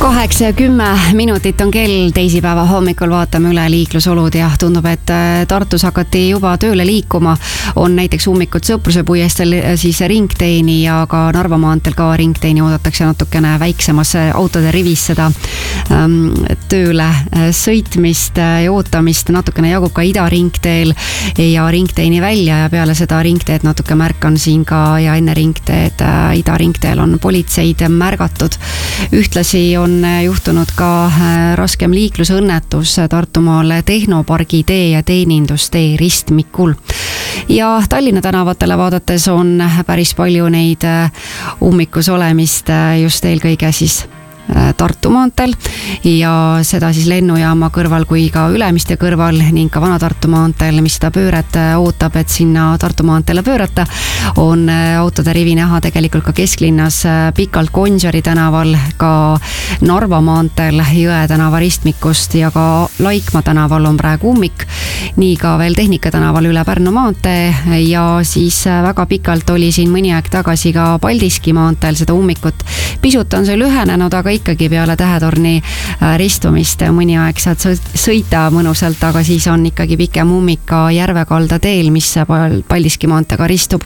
8:10 on kell, teisipäeva hommikul vaatame üle liiklusolud ja tundub, et Tartus hakati juba tööle liikuma. On näiteks ummikud Sõpruse puiesteel siis ringteeni ja ka Narva maanteel ka ringteeni oodatakse natukene väiksemas autode rivis seda tööle sõitmist ja ootamist. Natukene jagub ka Ida ringteel ja ringteeni välja ja peale seda ringteed natuke märkan siin ka ja enne ringteed Ida ringteel on politseid märgatud. Ühtlasi on juhtunud ka raskem liiklusõnnetus Tartumaal Tehnopargi tee ja Teenindustee ristmikul. Ja Tallinna tänavatele vaadates on päris palju neid ummikus olemist just eelkõige siis Tartu maanteel ja seda siis lennujaama kõrval kui ka Ülemiste kõrval ning ka Vana-Tartu maanteel, mis seda pööret ootab, et sinna Tartu maanteele pöörata, on autode rivi näha tegelikult ka kesklinnas pikalt Gonsiori tänaval, ka Narva maanteel Jõe tänava ristmikust ja ka Laikmaa tänaval on praegu ummik, nii ka veel Tehnika tänaval üle Pärnu maantee ja siis väga pikalt oli siin mõni aeg tagasi ka Paldiski maanteel seda ummikut. Pisut on see lühenenud, aga ikkagi peale Tähetorni ristumist mõni aeg saad sõita mõnusalt, aga siis on ikkagi pikem ummik ka Järvekalda teel, mis Paldiski maanteega ristub.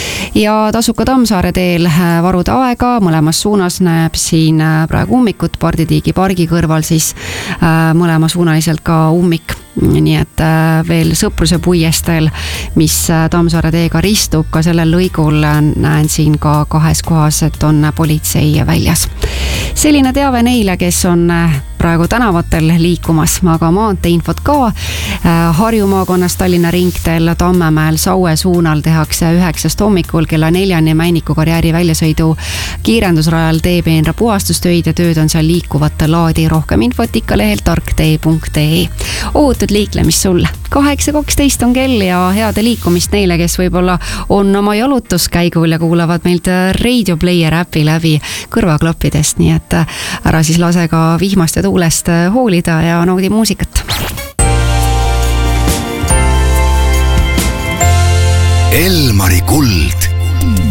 Ja Tasuka Tammsaare teel Varude aega mõlemas suunas näeb siin praegu ummikut, Parditiigi pargi kõrval siis mõlemasuunaliselt ka ummik. Nii et veel Sõpruse puiesteel, mis Tammsaare teega ristub, ka sellel lõigul näen siin ka kahes kohas, et on politsei väljas. Selline teave neile, kes on praegu tänavatel liikumas, aga maanteeinfot ka. Harju maakonnas Tallinna ringteel Tammemäel Saue suunal tehakse 9 hommikul kella 4 Männiku karjääri väljasõidu kiirendusrajal teepeenra puhastustöid ja tööd on seal liikuvat laadi. Rohkem infot ikka lehelt tarktee.ee. Ohutud liiklemist sulle. 8:12 on kell ja heade liikumist neile, kes võib-olla on oma jalutuskäigul ja kuulavad meilt Radio Player äpi läbi kõrvaklappidest, nii et ära siis lase ka vihmast ja tuulest hoolida ja naudi muusikat. Elmari kuld.